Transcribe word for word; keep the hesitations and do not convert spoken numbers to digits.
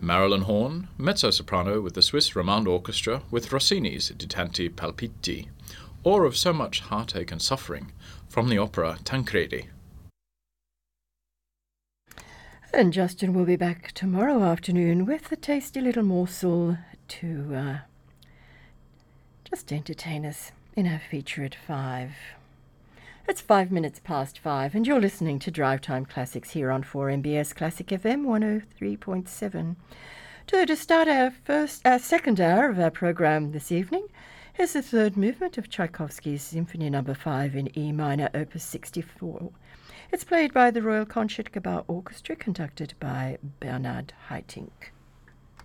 Marilyn Horn, mezzo-soprano with the Swiss Romande Orchestra with Rossini's Di Tanti Palpiti, or of so much heartache and suffering from the opera Tancredi. And Justin will be back tomorrow afternoon with a tasty little morsel to uh, just entertain us in our feature at five. It's five minutes past five, and you're listening to Drive Time Classics here on four M B S Classic F M one oh three point seven. To, to start our first, our second hour of our program this evening, here's the third movement of Tchaikovsky's Symphony Number Five in E minor, Opus sixty-four. It's played by the Royal Concertgebouw Orchestra, conducted by Bernard Haitink.